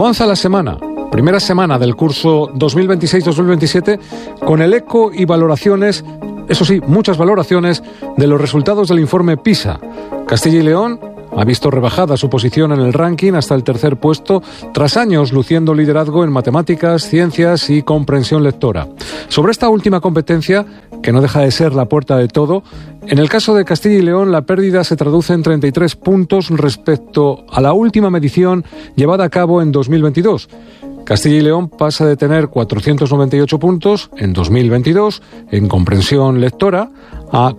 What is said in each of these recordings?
Avanza la semana, primera semana del curso 2026-2027, con el eco y valoraciones, eso sí, muchas valoraciones, de los resultados del informe PISA. Castilla y León ha visto rebajada su posición en el ranking hasta el tercer puesto, tras años luciendo liderazgo en matemáticas, ciencias y comprensión lectora. Sobre esta última competencia, que no deja de ser la puerta de todo, en el caso de Castilla y León la pérdida se traduce en 33 puntos respecto a la última medición llevada a cabo en 2022. Castilla y León pasa de tener 498 puntos en 2022 en comprensión lectora a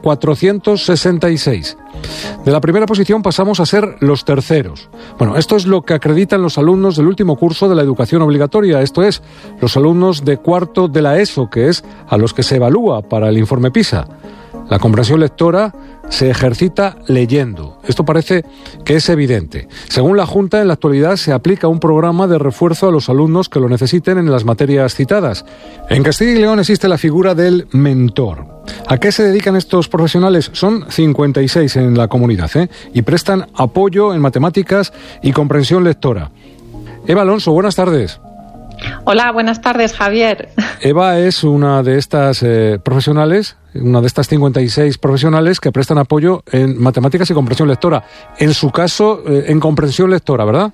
466. De la primera posición pasamos a ser los terceros. Bueno, esto es lo que acreditan los alumnos del último curso de la educación obligatoria, esto es, los alumnos de cuarto de la ESO, que es a los que se evalúa para el informe PISA. La comprensión lectora se ejercita leyendo. Esto parece que es evidente. Según la Junta, en la actualidad se aplica un programa de refuerzo a los alumnos que lo necesiten en las materias citadas. En Castilla y León existe la figura del mentor. ¿A qué se dedican estos profesionales? Son 56 en la comunidad, y prestan apoyo en matemáticas y comprensión lectora. Eva Alonso, buenas tardes. Hola, buenas tardes, Javier. Eva es una de estas profesionales, una de estas 56 profesionales que prestan apoyo en matemáticas y comprensión lectora. En su caso, en comprensión lectora, ¿verdad?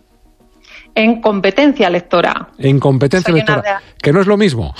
En competencia lectora. En competencia lectora, que no es lo mismo.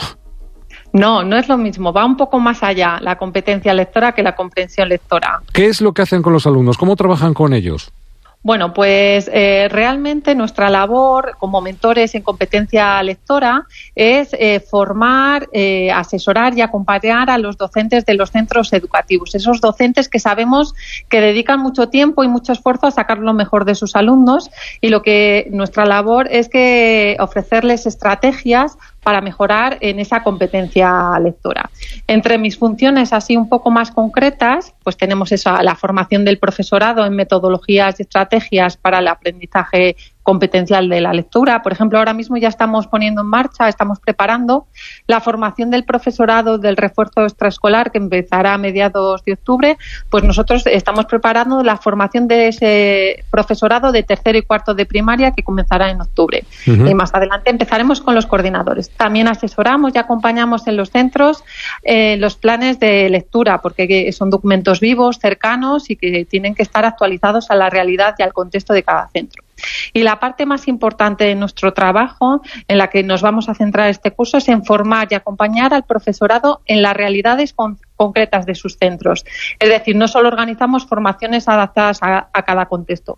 No es lo mismo. Va un poco más allá la competencia lectora que la comprensión lectora. ¿Qué es lo que hacen con los alumnos? ¿Cómo trabajan con ellos? Bueno, pues realmente nuestra labor como mentores en competencia lectora es formar, asesorar y acompañar a los docentes de los centros educativos. Esos docentes que sabemos que dedican mucho tiempo y mucho esfuerzo a sacar lo mejor de sus alumnos, y lo que nuestra labor es que ofrecerles estrategias para mejorar en esa competencia lectora. Entre mis funciones así un poco más concretas, pues tenemos la formación del profesorado en metodologías y estrategias para el aprendizaje competencial de la lectura. Por ejemplo, ahora mismo ya estamos poniendo en marcha, estamos preparando la formación del profesorado del refuerzo extraescolar, que empezará a mediados de octubre. Pues nosotros estamos preparando la formación de ese profesorado de tercero y cuarto de primaria, que comenzará en octubre. Uh-huh. Y más adelante empezaremos con los coordinadores. También asesoramos y acompañamos en los centros los planes de lectura, porque son documentos vivos, cercanos y que tienen que estar actualizados a la realidad y al contexto de cada centro. Y la parte más importante de nuestro trabajo, en la que nos vamos a centrar este curso, es en formar y acompañar al profesorado en las realidades concretas de sus centros. Es decir, no solo organizamos formaciones adaptadas a cada contexto,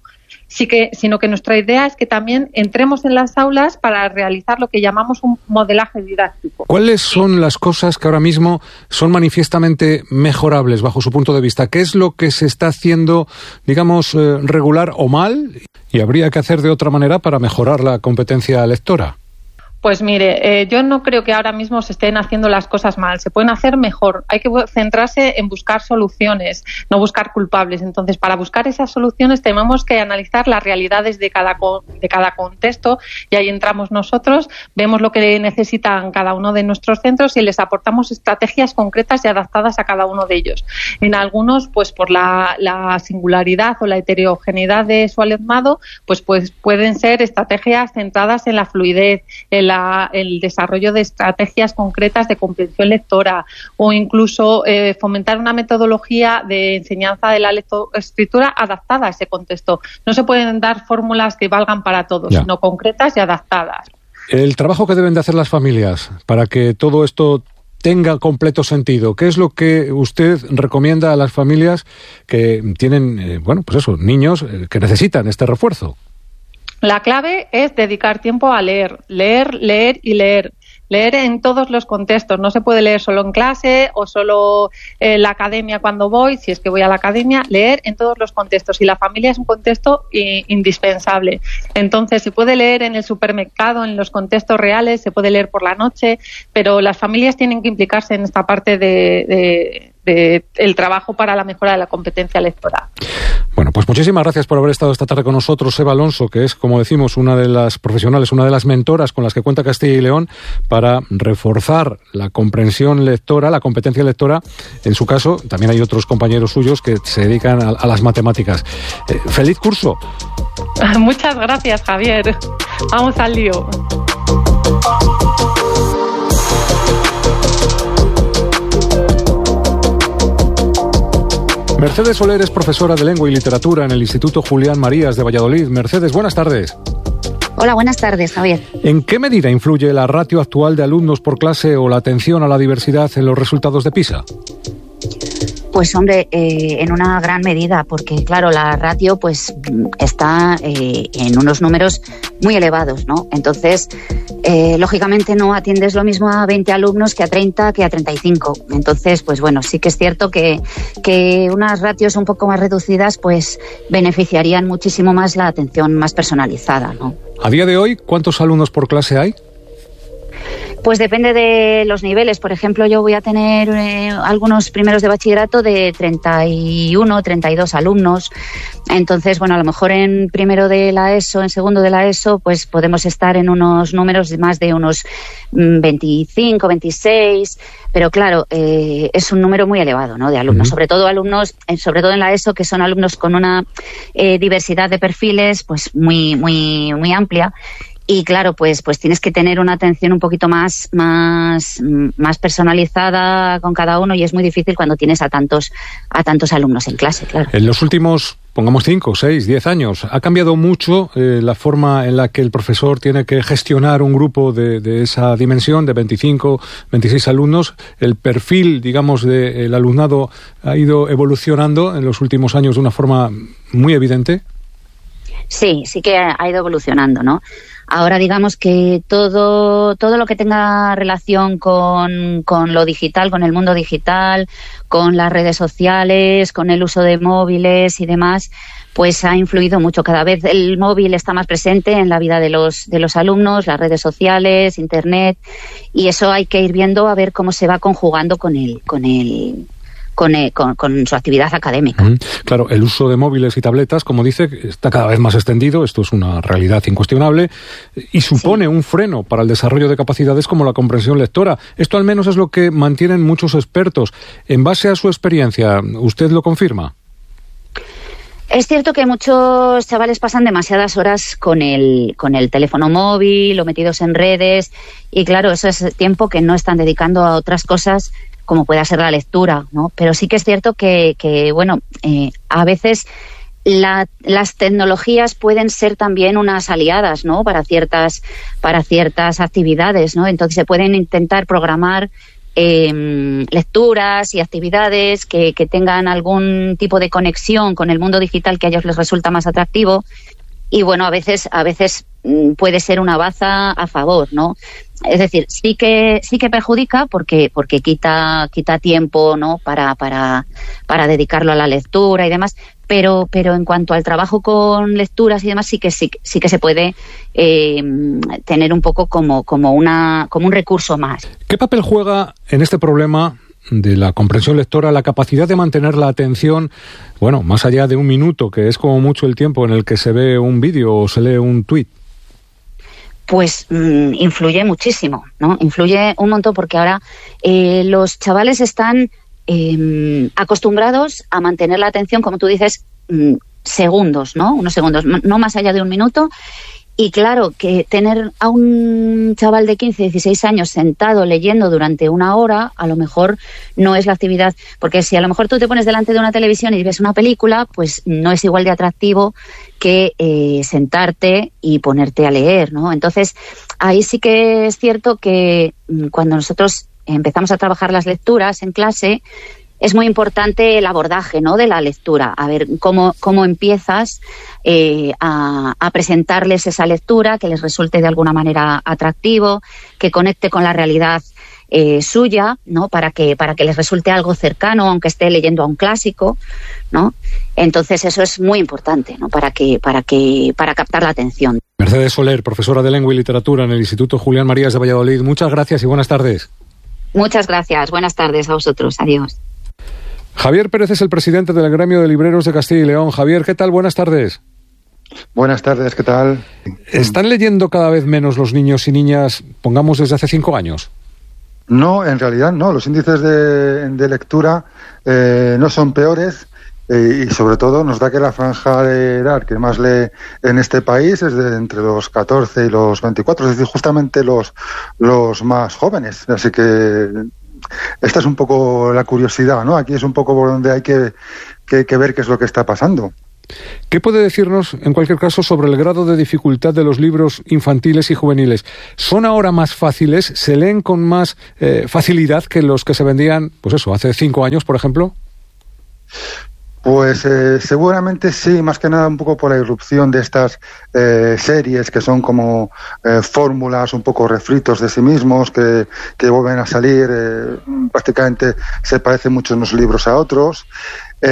sino que nuestra idea es que también entremos en las aulas para realizar lo que llamamos un modelaje didáctico. ¿Cuáles son las cosas que ahora mismo son manifiestamente mejorables bajo su punto de vista? ¿Qué es lo que se está haciendo, digamos, regular o mal y habría que hacer de otra manera para mejorar la competencia lectora? Pues mire, yo no creo que ahora mismo se estén haciendo las cosas mal. Se pueden hacer mejor. Hay que centrarse en buscar soluciones, no buscar culpables. Entonces, para buscar esas soluciones tenemos que analizar las realidades de cada contexto, y ahí entramos nosotros, vemos lo que necesitan cada uno de nuestros centros y les aportamos estrategias concretas y adaptadas a cada uno de ellos. En algunos, pues por la singularidad o la heterogeneidad de su alumnado, pues pueden ser estrategias centradas en la fluidez, en el desarrollo de estrategias concretas de comprensión lectora, o incluso fomentar una metodología de enseñanza de la lectoescritura adaptada a ese contexto. No se pueden dar fórmulas que valgan para todos, sino concretas y adaptadas. El trabajo que deben de hacer las familias para que todo esto tenga completo sentido. ¿Qué es lo que usted recomienda a las familias que tienen, niños que necesitan este refuerzo? La clave es dedicar tiempo a leer y leer. Leer en todos los contextos. No se puede leer solo en clase o solo en la academia cuando voy, si es que voy a la academia. Leer en todos los contextos. Y la familia es un contexto indispensable. Entonces, se puede leer en el supermercado, en los contextos reales, se puede leer por la noche, pero las familias tienen que implicarse en esta parte de el trabajo para la mejora de la competencia lectora. Bueno, pues muchísimas gracias por haber estado esta tarde con nosotros, Eva Alonso, que es, como decimos, una de las profesionales, una de las mentoras con las que cuenta Castilla y León para reforzar la comprensión lectora, la competencia lectora. En su caso, también hay otros compañeros suyos que se dedican a las matemáticas. ¡Feliz curso! Muchas gracias, Javier. Vamos al lío. Mercedes Soler es profesora de Lengua y Literatura en el Instituto Julián Marías de Valladolid. Mercedes, buenas tardes. Hola, buenas tardes, Javier. ¿En qué medida influye la ratio actual de alumnos por clase o la atención a la diversidad en los resultados de PISA? Pues hombre, en una gran medida, porque claro, la ratio pues está en unos números muy elevados, ¿no? Entonces, lógicamente no atiendes lo mismo a 20 alumnos que a 30, que a 35. Entonces, pues bueno, sí que es cierto que unas ratios un poco más reducidas pues beneficiarían muchísimo más la atención más personalizada, ¿no? A día de hoy, ¿cuántos alumnos por clase hay? Pues depende de los niveles. Por ejemplo, yo voy a tener algunos primeros de bachillerato de 31, 32 alumnos. Entonces, bueno, a lo mejor en primero de la ESO, en segundo de la ESO, pues podemos estar en unos números de más de unos 25, 26. Pero claro, es un número muy elevado, ¿no?, de alumnos. Sobre todo en la ESO, que son alumnos con una diversidad de perfiles pues muy, muy, muy amplia. Y claro, pues tienes que tener una atención un poquito más personalizada con cada uno, y es muy difícil cuando tienes a tantos alumnos en clase, claro. En los últimos, pongamos 5, 6, 10 años, ¿ha cambiado mucho la forma en la que el profesor tiene que gestionar un grupo de esa dimensión, de 25, 26 alumnos? ¿El perfil, digamos, del alumnado ha ido evolucionando en los últimos años de una forma muy evidente? Sí que ha ido evolucionando, ¿no? Ahora digamos que todo lo que tenga relación con lo digital, con el mundo digital, con las redes sociales, con el uso de móviles y demás, pues ha influido mucho. Cada vez el móvil está más presente en la vida de los alumnos, las redes sociales, internet, y eso hay que ir viendo a ver cómo se va conjugando con su actividad académica. Claro, el uso de móviles y tabletas, como dice, está cada vez más extendido. Esto es una realidad incuestionable y supone un freno para el desarrollo de capacidades como la comprensión lectora. Esto al menos es lo que mantienen muchos expertos. En base a su experiencia, ¿usted lo confirma? Es cierto que muchos chavales pasan demasiadas horas con el teléfono móvil o metidos en redes, y claro, eso es tiempo que no están dedicando a otras cosas como pueda ser la lectura, ¿no? Pero sí que es cierto que a veces las tecnologías pueden ser también unas aliadas, ¿no?, para ciertas actividades, ¿no? Entonces se pueden intentar programar lecturas y actividades que tengan algún tipo de conexión con el mundo digital que a ellos les resulta más atractivo, y bueno, a veces puede ser una baza a favor, ¿no? Es decir, sí que perjudica porque quita tiempo, ¿no?, para dedicarlo a la lectura y demás, pero en cuanto al trabajo con lecturas y demás sí que se puede tener un poco como un recurso más. ¿Qué papel juega en este problema de la comprensión lectora la capacidad de mantener la atención, bueno, más allá de un minuto, que es como mucho el tiempo en el que se ve un vídeo o se lee un tuit? Pues influye muchísimo, ¿no? Influye un montón, porque ahora los chavales están acostumbrados a mantener la atención, como tú dices, segundos, ¿no? Unos segundos, no más allá de un minuto. Y claro, que tener a un chaval de 15, 16 años sentado leyendo durante una hora, a lo mejor no es la actividad, porque si a lo mejor tú te pones delante de una televisión y ves una película, pues no es igual de atractivo que sentarte y ponerte a leer, ¿no? Entonces, ahí sí que es cierto que cuando nosotros empezamos a trabajar las lecturas en clase, es muy importante el abordaje, ¿no?, de la lectura. A ver cómo empiezas a presentarles esa lectura, que les resulte de alguna manera atractivo, que conecte con la realidad suya, ¿no?, para que les resulte algo cercano, aunque esté leyendo a un clásico, ¿no? Entonces eso es muy importante, ¿no?, para captar la atención. Mercedes Soler, profesora de Lengua y Literatura en el Instituto Julián Marías de Valladolid. Muchas gracias y buenas tardes. Muchas gracias. Buenas tardes a vosotros. Adiós. Javier Pérez es el presidente del Gremio de Libreros de Castilla y León. Javier, ¿qué tal? Buenas tardes. Buenas tardes, ¿qué tal? ¿Están leyendo cada vez menos los niños y niñas, pongamos, desde hace 5 años? No, en realidad no. Los índices de lectura no son peores, y sobre todo nos da que la franja de edad que más lee en este país es de entre los 14 y los 24, es decir, justamente los más jóvenes. Así que esta es un poco la curiosidad, ¿no? Aquí es un poco por donde hay que ver qué es lo que está pasando. ¿Qué puede decirnos, en cualquier caso, sobre el grado de dificultad de los libros infantiles y juveniles? ¿Son ahora más fáciles? ¿Se leen con más facilidad que los que se vendían, pues eso, hace 5 años, por ejemplo? Pues seguramente sí, más que nada un poco por la irrupción de estas series que son como fórmulas, un poco refritos de sí mismos, que vuelven a salir, prácticamente se parecen mucho unos libros a otros. Y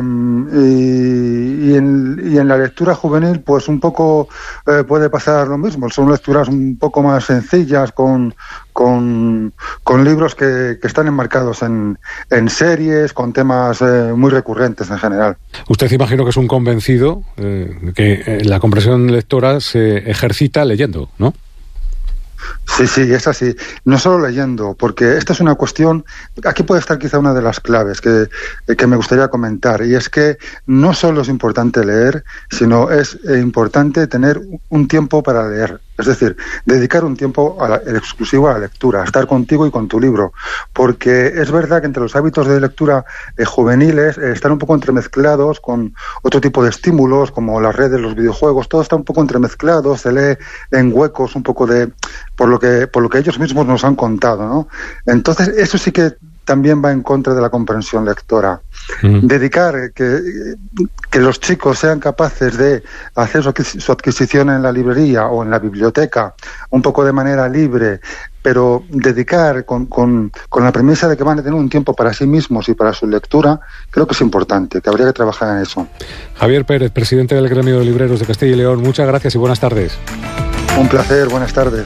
en la lectura juvenil pues un poco puede pasar lo mismo, son lecturas un poco más sencillas con libros que están enmarcados en series, con temas muy recurrentes en general. Usted imagino que es un convencido que la comprensión lectora se ejercita leyendo, ¿no? Sí, es así. No solo leyendo, porque esta es una cuestión, aquí puede estar quizá una de las claves que me gustaría comentar, y es que no solo es importante leer, sino es importante tener un tiempo para leer. Es decir, dedicar un tiempo exclusivo a la lectura, a estar contigo y con tu libro. Porque es verdad que entre los hábitos de lectura juveniles están un poco entremezclados con otro tipo de estímulos, como las redes, los videojuegos, todo está un poco entremezclado, se lee en huecos un poco por lo que ellos mismos nos han contado, ¿no? Entonces, eso sí que también va en contra de la comprensión lectora. Dedicar que los chicos sean capaces de hacer su adquisición en la librería o en la biblioteca un poco de manera libre, pero dedicar con la premisa de que van a tener un tiempo para sí mismos y para su lectura, creo que es importante, que habría que trabajar en eso. Javier Pérez, presidente del Gremio de Libreros de Castilla y León, muchas gracias y buenas tardes. Un placer, buenas tardes.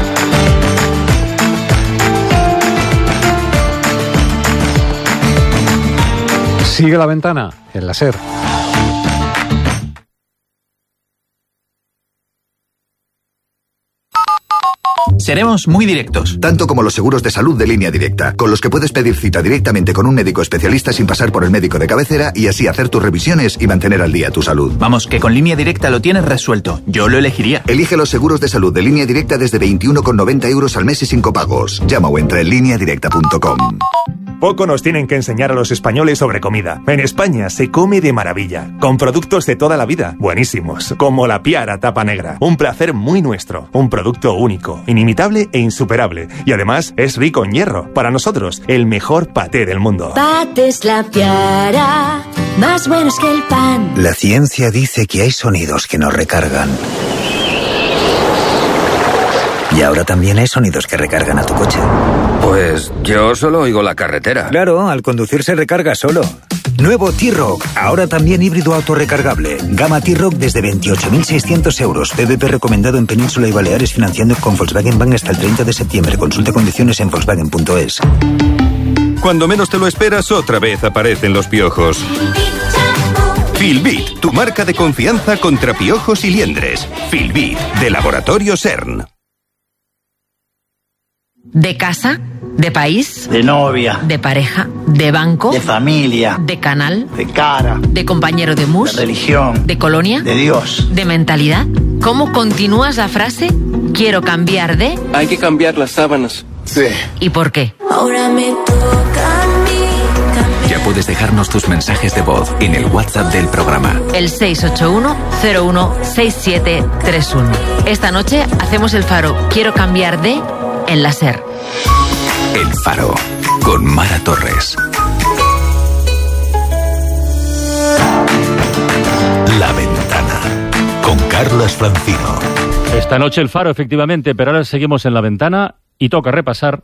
Sigue La Ventana en la SER. Seremos muy directos. Tanto como los seguros de salud de Línea Directa, con los que puedes pedir cita directamente con un médico especialista sin pasar por el médico de cabecera y así hacer tus revisiones y mantener al día tu salud. Vamos, que con Línea Directa lo tienes resuelto. Yo lo elegiría. Elige los seguros de salud de Línea Directa desde 21,90 € al mes y sin copagos. Llama o entra en lineadirecta.com. Poco nos tienen que enseñar a los españoles sobre comida. En España se come de maravilla, con productos de toda la vida, buenísimos, como la Piara Tapa Negra. Un placer muy nuestro, un producto único, inimitable e insuperable. Y además es rico en hierro. Para nosotros, el mejor paté del mundo. Patés La Piara, más buenos que el pan. La ciencia dice que hay sonidos que nos recargan. Y ahora también hay sonidos que recargan a tu coche. Pues yo solo oigo la carretera. Claro, al conducir se recarga solo. Nuevo T-Roc, ahora también híbrido autorrecargable. Gama T-Roc desde 28.600 €. PVP recomendado en Península y Baleares, financiando con Volkswagen Bank hasta el 30 de septiembre. Consulta condiciones en Volkswagen.es. Cuando menos te lo esperas, otra vez aparecen los piojos. Filbit, tu marca de confianza contra piojos y liendres. Filbit, de Laboratorio CERN. ¿De casa? ¿De país? De novia. ¿De pareja? ¿De banco? De familia. ¿De canal? De cara. ¿De compañero de mus? De religión. ¿De colonia? De Dios. ¿De mentalidad? ¿Cómo continúas la frase? Quiero cambiar de... Hay que cambiar las sábanas. Sí. ¿Y por qué? Ahora me toca a mí. Ya puedes dejarnos tus mensajes de voz en el WhatsApp del programa. El 681-016731. Esta noche hacemos el faro Quiero cambiar de... en la SER. El Faro, con Mara Torres. La Ventana, con Carlas Francino. Esta noche el Faro, efectivamente, pero ahora seguimos en La Ventana y toca repasar...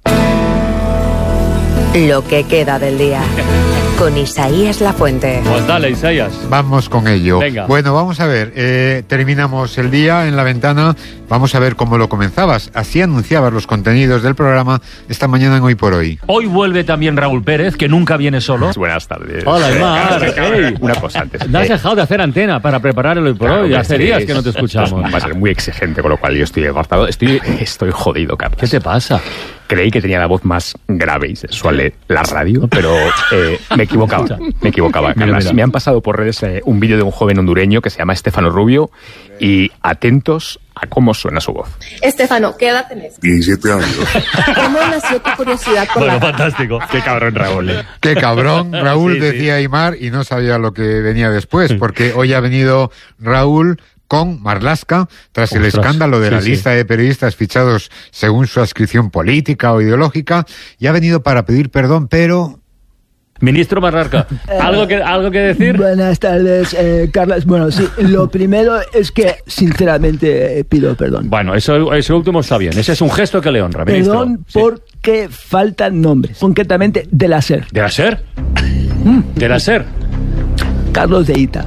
lo que queda del día. Con Isaías Lafuente. Pues dale, Isaías. Vamos con ello. Venga. Bueno, vamos a ver. Terminamos el día en La Ventana. Vamos a ver cómo lo comenzabas. Así anunciabas los contenidos del programa esta mañana en Hoy por Hoy. Hoy vuelve también Raúl Pérez, que nunca viene solo. Buenas tardes. Hola, Mar. Hey. Una cosa antes. No has dejado de hacer antena para preparar el Hoy por Hoy. Hace días que no te escuchamos. Va a ser muy exigente, con lo cual yo estoy agotado. Estoy jodido, Carlos. ¿Qué te pasa? creí que tenía la voz más grave y sexual de la radio, pero me equivocaba, Carlas. Me han pasado por redes un vídeo de un joven hondureño que se llama Estefano Rubio y atentos a cómo suena su voz. Estefano, ¿qué edad tenés? 17 años. ¿Cómo nació tu curiosidad por la... fantástico. Qué cabrón, Raúl. Qué cabrón, Raúl, decía Aimar, y no sabía lo que venía después, porque hoy ha venido Raúl con Marlaska, tras el escándalo de la lista de periodistas fichados según su adscripción política o ideológica, y ha venido para pedir perdón, pero... Ministro Marlaska, ¿algo que decir? Buenas tardes, Carlos. Bueno, sí, lo primero es que, sinceramente, pido perdón. Bueno, eso último está bien. Ese es un gesto que le honra, ministro. Perdón porque faltan nombres, concretamente de la SER. ¿De la SER? ¿De la SER? Carlos de Ita.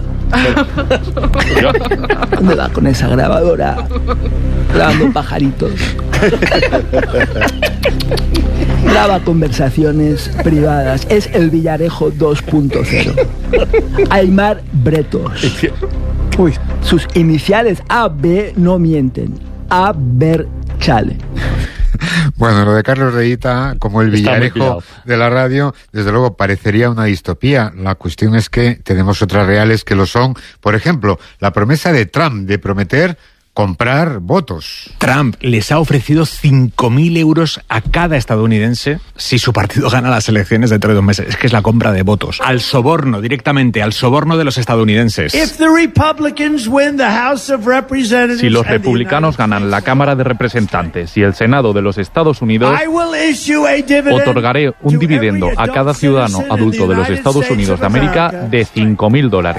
¿Dónde va con esa grabadora? Grabando pajaritos. Graba conversaciones privadas. Es el Villarejo 2.0. Aimar Bretos. Uy, sus iniciales AB no mienten. Aberchale. Bueno, lo de Carlos de Ita, como el Villarejo de la radio, desde luego parecería una distopía. La cuestión es que tenemos otras reales que lo son. Por ejemplo, la promesa de Trump de prometer comprar votos. Trump les ha ofrecido 5.000 euros a cada estadounidense si su partido gana las elecciones dentro de 2 meses. Es que es la compra de votos. Al soborno, directamente, al soborno de los estadounidenses. Si los republicanos ganan la Cámara de Representantes y el Senado de los Estados Unidos, otorgaré un dividendo a cada ciudadano adulto de los Estados Unidos de América de $5,000.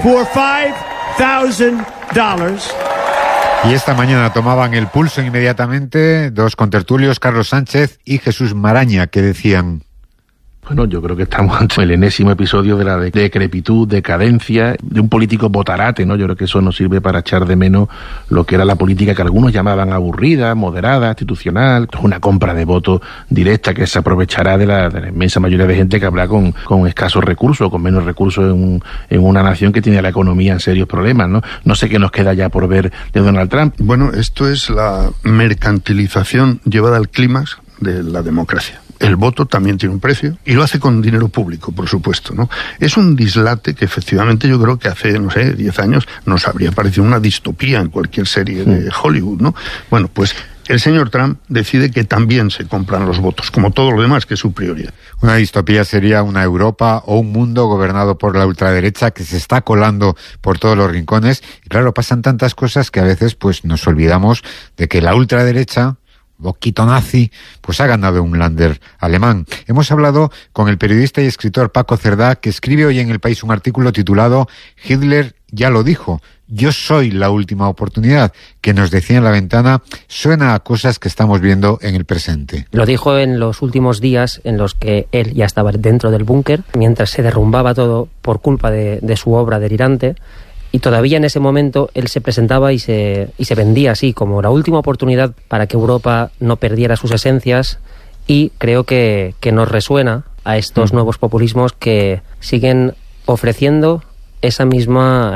Y esta mañana tomaban el pulso inmediatamente 2 contertulios, Carlos Sánchez y Jesús Maraña, que decían... Bueno, yo creo que estamos ante el enésimo episodio de la decrepitud, decadencia, de un político botarate, ¿no? Yo creo que eso nos sirve para echar de menos lo que era la política que algunos llamaban aburrida, moderada, institucional, una compra de votos directa que se aprovechará de la inmensa mayoría de gente que habrá con escasos recursos, con menos recursos en una nación que tiene la economía en serios problemas, ¿no? No sé qué nos queda ya por ver de Donald Trump. Bueno, esto es la mercantilización llevada al clímax de la democracia. El voto también tiene un precio y lo hace con dinero público, por supuesto, ¿no? Es un dislate que efectivamente yo creo que hace, 10 años nos habría parecido una distopía en cualquier serie de Hollywood, ¿no? Bueno, pues el señor Trump decide que también se compran los votos, como todo lo demás, que es su prioridad. Una distopía sería una Europa o un mundo gobernado por la ultraderecha que se está colando por todos los rincones. Y claro, pasan tantas cosas que a veces pues nos olvidamos de que la ultraderecha, boquito nazi, pues ha ganado un Länder alemán. Hemos hablado con el periodista y escritor Paco Cerdá, que escribe hoy en El País un artículo titulado Hitler ya lo dijo, yo soy la última oportunidad, que nos decía en La Ventana, suena a cosas que estamos viendo en el presente. Lo dijo en los últimos días en los que él ya estaba dentro del búnker, mientras se derrumbaba todo por culpa de su obra delirante. Y todavía en ese momento él se presentaba y se vendía así como la última oportunidad para que Europa no perdiera sus esencias, y creo que nos resuena a estos nuevos populismos que siguen ofreciendo esa misma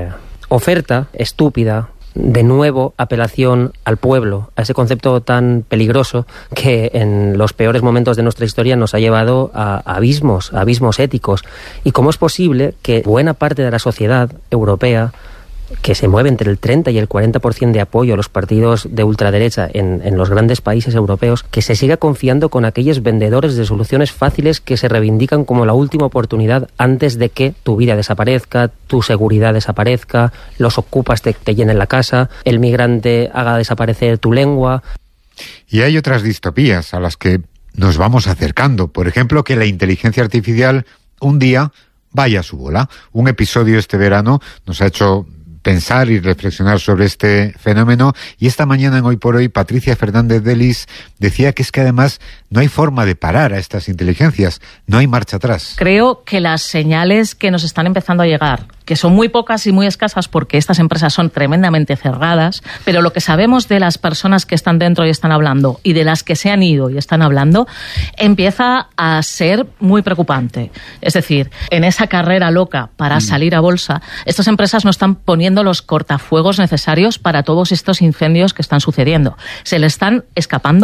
oferta estúpida, de nuevo apelación al pueblo, a ese concepto tan peligroso que en los peores momentos de nuestra historia nos ha llevado a abismos éticos. ¿Y cómo es posible que buena parte de la sociedad europea, que se mueve entre el 30 y el 40% de apoyo a los partidos de ultraderecha en los grandes países europeos, que se siga confiando con aquellos vendedores de soluciones fáciles que se reivindican como la última oportunidad antes de que tu vida desaparezca, tu seguridad desaparezca, los ocupas te llenen la casa, el migrante haga desaparecer tu lengua? Y hay otras distopías a las que nos vamos acercando. Por ejemplo, que la inteligencia artificial un día vaya a su bola. Un episodio este verano nos ha hecho pensar y reflexionar sobre este fenómeno, y esta mañana en Hoy por Hoy Patricia Fernández de Lis decía que es que además no hay forma de parar a estas inteligencias, no hay marcha atrás. Creo que las señales que nos están empezando a llegar, que son muy pocas y muy escasas porque estas empresas son tremendamente cerradas, pero lo que sabemos de las personas que están dentro y están hablando y de las que se han ido y están hablando, empieza a ser muy preocupante. Es decir, en esa carrera loca para salir a bolsa, estas empresas no están poniendo los cortafuegos necesarios para todos estos incendios que están sucediendo. Se le están escapando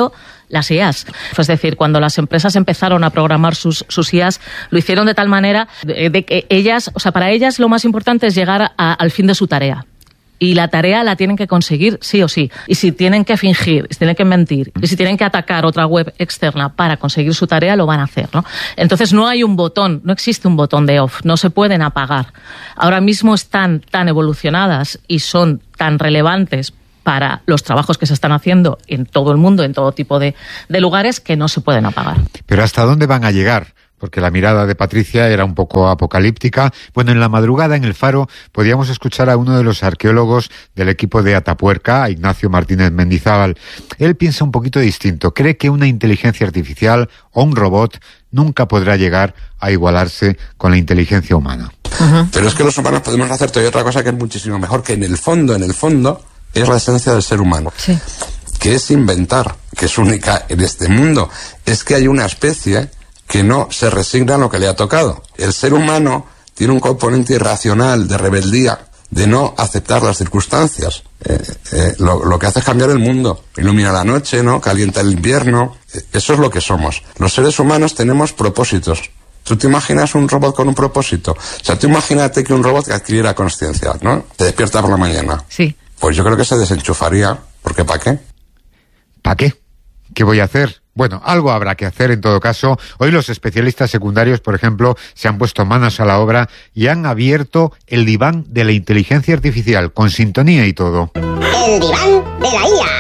las IAs. Es decir, cuando las empresas empezaron a programar sus IAs, lo hicieron de tal manera de que ellas, o sea, para ellas lo más importante es llegar al fin de su tarea. Y la tarea la tienen que conseguir sí o sí. Y si tienen que fingir, si tienen que mentir, y si tienen que atacar otra web externa para conseguir su tarea, lo van a hacer, ¿no? Entonces no hay un botón, no existe un botón de off, no se pueden apagar. Ahora mismo están tan evolucionadas y son tan relevantes para los trabajos que se están haciendo en todo el mundo, en todo tipo de lugares, que no se pueden apagar. Pero ¿hasta dónde van a llegar? Porque la mirada de Patricia era un poco apocalíptica. Bueno, en la madrugada en El Faro podíamos escuchar a uno de los arqueólogos del equipo de Atapuerca, a Ignacio Martínez Mendizábal. Él piensa un poquito distinto. Cree que una inteligencia artificial o un robot nunca podrá llegar a igualarse con la inteligencia humana. Pero es que los humanos podemos hacer todavía otra cosa que es muchísimo mejor, que en el fondo, es la esencia del ser humano. Sí. Que es inventar, que es única en este mundo. Es que hay una especie que no se resigna a lo que le ha tocado. El ser humano tiene un componente irracional de rebeldía, de no aceptar las circunstancias. Lo que hace es cambiar el mundo. Ilumina la noche, ¿no? Calienta el invierno. Eso es lo que somos. Los seres humanos tenemos propósitos. ¿Tú te imaginas un robot con un propósito? O sea, tú imagínate que un robot que adquiriera conciencia, ¿no? Te despierta por la mañana. Sí. Pues yo creo que se desenchufaría. ¿Porque para qué? ¿Para qué? ¿Qué voy a hacer? Bueno, algo habrá que hacer en todo caso. Hoy los especialistas secundarios, por ejemplo, se han puesto manos a la obra y han abierto el diván de la inteligencia artificial, con sintonía y todo. El diván de la IA.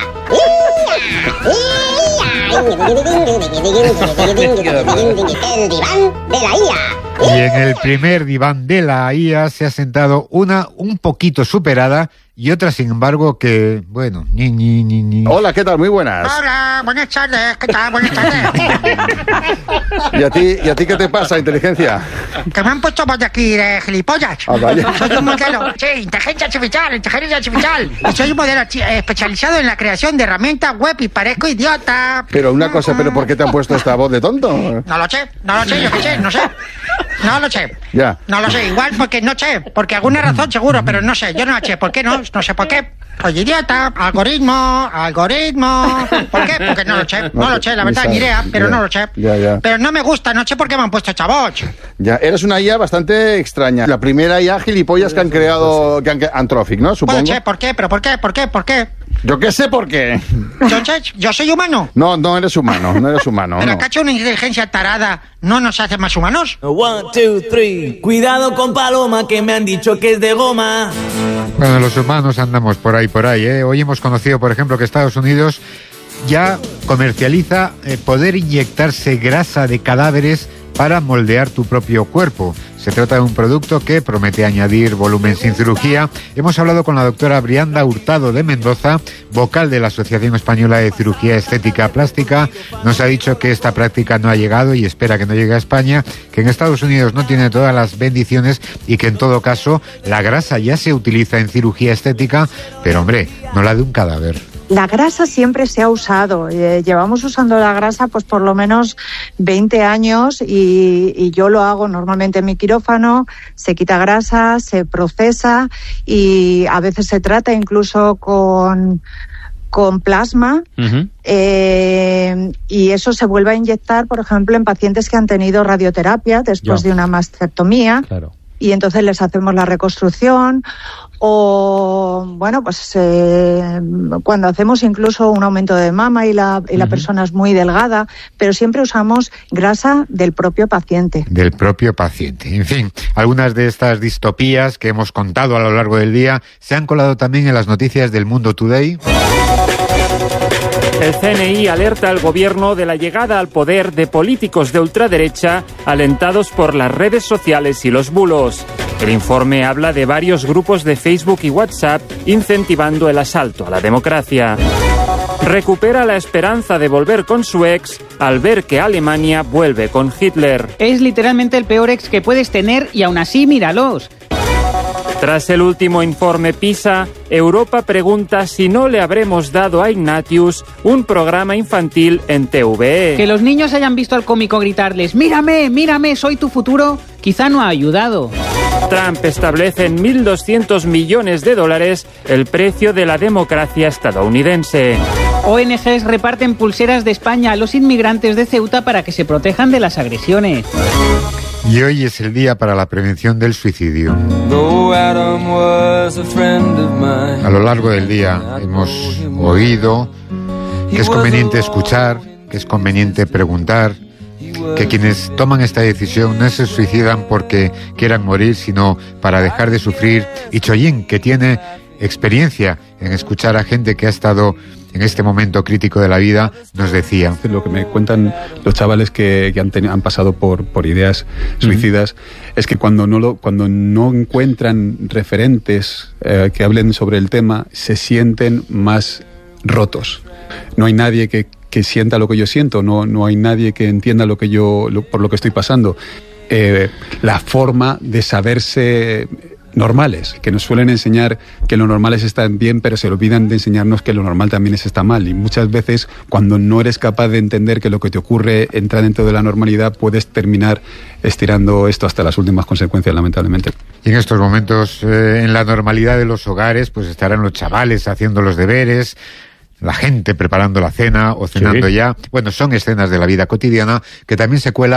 El diván de la IA. Y en el primer diván de la IA se ha sentado una un poquito superada y otra, sin embargo, que, bueno, ni. Hola, ¿qué tal? Muy buenas. Hola, buenas tardes, ¿qué tal? Buenas tardes. ¿Y a ti qué te pasa, inteligencia? Que me han puesto voz de aquí de gilipollas. Ah, vaya. Soy un modelo, sí, inteligencia artificial. Y soy un modelo especializado en la creación de herramientas web y parezco idiota. Pero una cosa, ¿pero por qué te han puesto esta voz de tonto? No lo sé, yo qué sé, no sé. No lo sé. Ya. No lo sé, igual porque no sé, porque alguna razón seguro, pero no sé, yo no sé por qué, no sé por qué. Oye, idiota, algoritmo. ¿Por qué? Porque no lo sé, la verdad, ni idea, pero ya, no lo sé. Ya. Pero no me gusta, no sé por qué me han puesto esta voz. Ya, eres una IA bastante extraña. La primera IA gilipollas que han creado Anthropic, ¿no? Supongo. Puede ser, ¿por qué? ¿Pero por qué? Yo qué sé por qué. ¿Yo soy humano? No eres humano. Pero ¿acaso una inteligencia tarada no nos hace más humanos? 1, 2, 3, cuidado con Paloma, que me han dicho que es de goma. Bueno, los humanos andamos por ahí, ¿eh? Hoy hemos conocido, por ejemplo, que Estados Unidos ya comercializa poder inyectarse grasa de cadáveres para moldear tu propio cuerpo. Se trata de un producto que promete añadir volumen sin cirugía. Hemos hablado con la doctora Brianda Hurtado de Mendoza, vocal de la Asociación Española de Cirugía Estética Plástica. Nos ha dicho que esta práctica no ha llegado y espera que no llegue a España, que en Estados Unidos no tiene todas las bendiciones y que en todo caso la grasa ya se utiliza en cirugía estética, pero hombre, no la de un cadáver. La grasa siempre se ha usado. Llevamos usando la grasa pues por lo menos 20 años y yo lo hago normalmente en mi quirófano. Se quita grasa, se procesa y a veces se trata incluso con plasma. Uh-huh. Y eso se vuelve a inyectar, por ejemplo, en pacientes que han tenido radioterapia después de una mastectomía. Claro. Y entonces les hacemos la reconstrucción o, bueno, pues cuando hacemos incluso un aumento de mama y la persona es muy delgada, pero siempre usamos grasa del propio paciente. Del propio paciente. En fin, algunas de estas distopías que hemos contado a lo largo del día se han colado también en las noticias del Mundo Today. El CNI alerta al gobierno de la llegada al poder de políticos de ultraderecha alentados por las redes sociales y los bulos. El informe habla de varios grupos de Facebook y WhatsApp incentivando el asalto a la democracia. Recupera la esperanza de volver con su ex al ver que Alemania vuelve con Hitler. Es literalmente el peor ex que puedes tener y aún así míralos. Tras el último informe PISA, Europa pregunta si no le habremos dado a Ignatius un programa infantil en TVE. Que los niños hayan visto al cómico gritarles «Mírame, mírame, soy tu futuro», quizá no ha ayudado. Trump establece en $1.200 millones el precio de la democracia estadounidense. ONGs reparten pulseras de España a los inmigrantes de Ceuta para que se protejan de las agresiones. Y hoy es el día para la prevención del suicidio. A lo largo del día hemos oído que es conveniente escuchar, que es conveniente preguntar, que quienes toman esta decisión no se suicidan porque quieran morir, sino para dejar de sufrir. Y Chollín, que tiene experiencia en escuchar a gente que ha estado en este momento crítico de la vida, nos decía. Lo que me cuentan los chavales que han pasado por ideas suicidas es que cuando no encuentran referentes que hablen sobre el tema, se sienten más rotos. No hay nadie que sienta lo que yo siento, no hay nadie que entienda por lo que estoy pasando. La forma de saberse normales, que nos suelen enseñar que lo normales está bien, pero se olvidan de enseñarnos que lo normal también está mal. Y muchas veces, cuando no eres capaz de entender que lo que te ocurre entra dentro de la normalidad, puedes terminar estirando esto hasta las últimas consecuencias, lamentablemente. Y en estos momentos, en la normalidad de los hogares, pues estarán los chavales haciendo los deberes, la gente preparando la cena o cenando ya. Bueno, son escenas de la vida cotidiana que también se cuelan